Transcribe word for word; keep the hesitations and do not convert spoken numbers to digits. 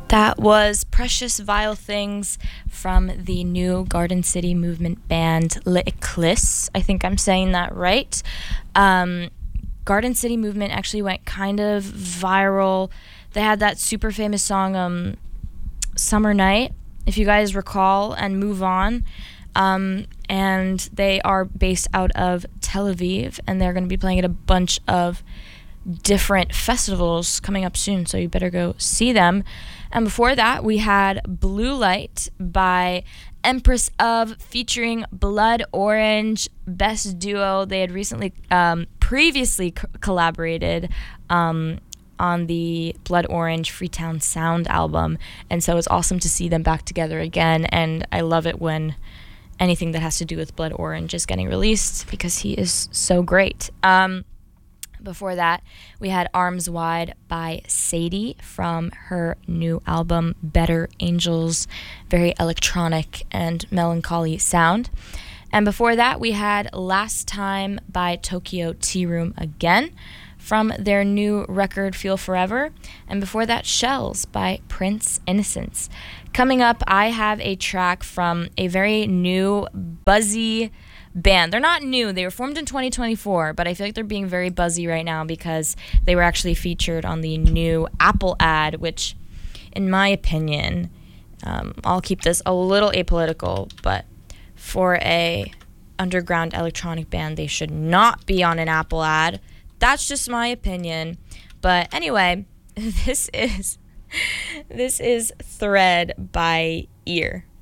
That was Precious Vile Things from the new Garden City Movement band L'Eclisse. I think I'm saying that right. Um, Garden City Movement actually went kind of viral. They had that super famous song, um, Summer Night, if you guys recall, and Move On. Um, and they are based out of Tel Aviv, and they're going to be playing at a bunch of different festivals coming up soon, so you better go see them. And before that, we had Blue Light by Empress of, featuring Blood Orange, best duo. They had recently, um, previously co- collaborated um, on the Blood Orange Freetown Sound album, and so it's awesome to see them back together again, and I love it when anything that has to do with Blood Orange is getting released, because he is so great. Um, Before that, we had Arms Wide by Sadie from her new album, Better Angels. Very electronic and melancholy sound. And before that, we had Last Time by Tokyo Tea Room again from their new record, Feel Forever. And before that, Shells by Prince Innocence. Coming up, I have a track from a very new, buzzy band. They're not new. They were formed in twenty twenty-four, but I feel like they're being very buzzy right now because they were actually featured on the new Apple ad, which, in my opinion, um, I'll keep this a little apolitical, but for a underground electronic band, they should not be on an Apple ad. That's just my opinion. But anyway, this is this is Thread by Ear.